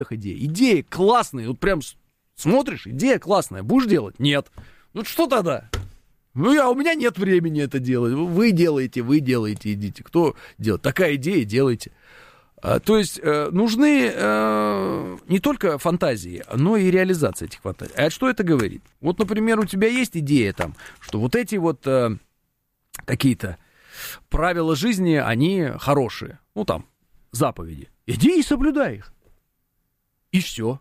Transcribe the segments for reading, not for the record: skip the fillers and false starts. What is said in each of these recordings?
идея. Идеи классные, вот прям смотришь, идея классная, будешь делать? Нет. Ну что тогда? Ну, у меня нет времени это делать. Вы делаете, идите. Кто делает? Такая идея, делайте. То есть нужны не только фантазии, но и реализация этих фантазий. А что это говорит? Вот, например, у тебя есть идея там, что вот эти вот какие-то правила жизни, они хорошие. Ну, там, заповеди. Иди и соблюдай их. И все.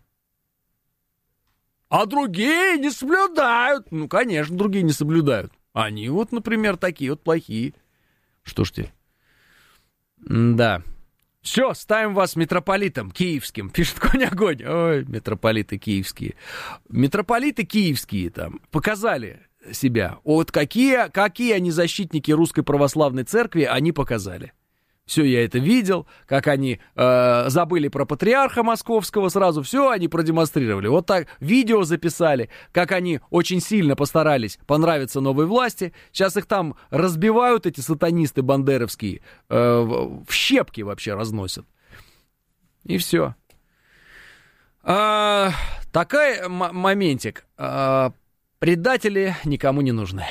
А другие не соблюдают. Ну, конечно, другие не соблюдают. Они вот, например, такие вот плохие. Что ж теперь? Да. Все, ставим вас митрополитом киевским. Пишет Конь-огонь. Ой, митрополиты киевские. Митрополиты киевские там показали себя. Вот какие они защитники Русской Православной Церкви, они показали. Все, я это видел, как они забыли про патриарха московского сразу, все они продемонстрировали. Вот так видео записали, как они очень сильно постарались понравиться новой власти. Сейчас их там разбивают, эти сатанисты бандеровские, в щепки вообще разносят. И все. Такой моментик. Предатели никому не нужны.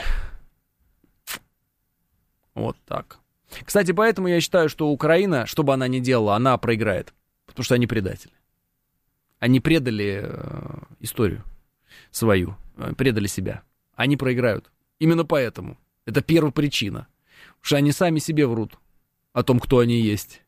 Вот так. Кстати, поэтому я считаю, что Украина, что бы она ни делала, она проиграет. Потому что они предатели. Они предали историю свою, предали себя. Они проиграют. Именно поэтому. Это первопричина. Потому что они сами себе врут о том, кто они есть.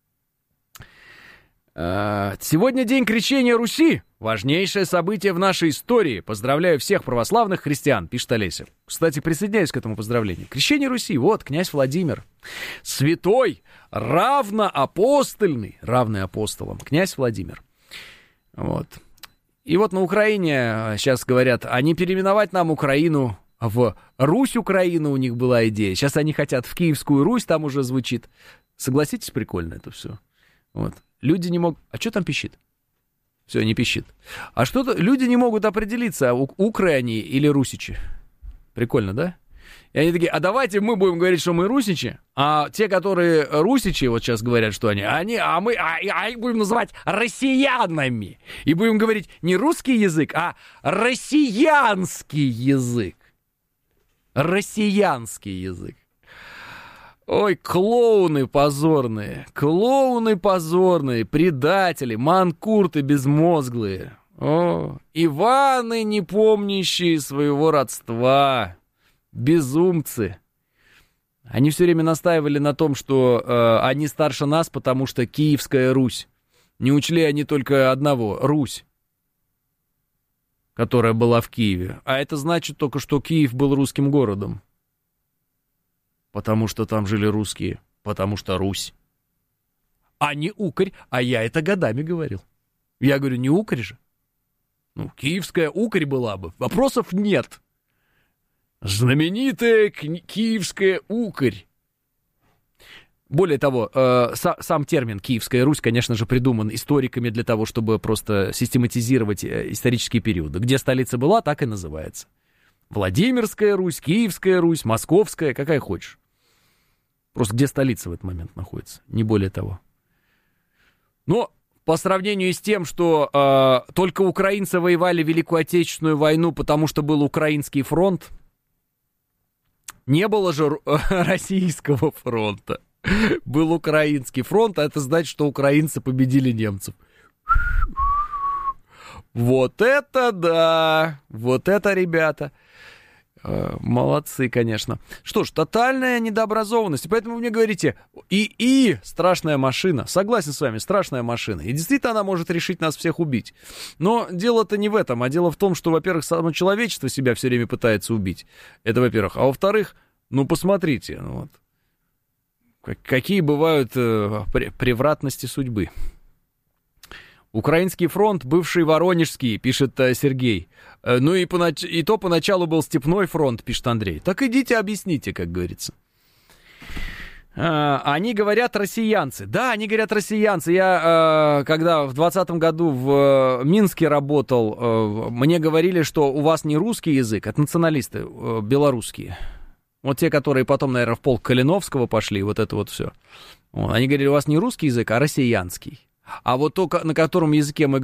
Сегодня день крещения Руси. Важнейшее событие в нашей истории. Поздравляю всех православных христиан, пишет Олеся. Кстати, присоединяюсь к этому поздравлению. Крещение Руси. Вот, князь Владимир. Святой, равный апостолам. Князь Владимир. Вот. И вот на Украине сейчас говорят, а не переименовать нам Украину в Русь-Украину, у них была идея. Сейчас они хотят в Киевскую Русь, там уже звучит. Согласитесь, прикольно это все. Вот. Люди не могут... А что там пищит? Все, не пищит. А что-то... Люди не могут определиться, укры они или русичи. Прикольно, да? И они такие, а давайте мы будем говорить, что мы русичи, а те, которые русичи, вот сейчас говорят, что мы их будем называть россиянами. И будем говорить не русский язык, а россиянский язык. Россиянский язык. Ой, клоуны позорные, предатели, манкурты безмозглые. О, Иваны, не помнящие своего родства, безумцы. Они все время настаивали на том, что они старше нас, потому что Киевская Русь. Не учли они только одного, Русь, которая была в Киеве. А это значит только, что Киев был русским городом. Потому что там жили русские, потому что Русь. А не укорь, а я это годами говорил. Я говорю, не укорь же. Ну, киевская укорь была бы. Вопросов нет. Знаменитая киевская укорь. Более того, сам термин «Киевская Русь», конечно же, придуман историками для того, чтобы просто систематизировать исторические периоды. Где столица была, так и называется. Владимирская Русь, Киевская Русь, Московская, какая хочешь. Просто где столица в этот момент находится, не более того. Но по сравнению с тем, что только украинцы воевали Великую Отечественную войну, потому что был Украинский фронт, не было же Российского фронта. Был Украинский фронт, а это значит, что украинцы победили немцев. Вот это да! Вот это, ребята! Молодцы, конечно. Что ж, тотальная недообразованность. И поэтому вы мне говорите, страшная машина. Согласен с вами, страшная машина. И действительно она может решить нас всех убить. Но дело-то не в этом, а дело в том, что, во-первых, само человечество себя все время пытается убить. Это, во-первых. А во-вторых, ну, посмотрите, вот, какие бывают превратности судьбы. Украинский фронт, бывший Воронежский, пишет Сергей. Ну и то поначалу был Степной фронт, пишет Андрей. Так идите объясните, как говорится. Они говорят россиянцы. Да, они говорят россиянцы. Я, когда в 2020 году в Минске работал, мне говорили, что у вас не русский язык, это националисты белорусские. Вот те, которые потом, наверное, в полк Калиновского пошли, вот это вот все. Они говорили, у вас не русский язык, а россиянский. А вот то, на котором языке мы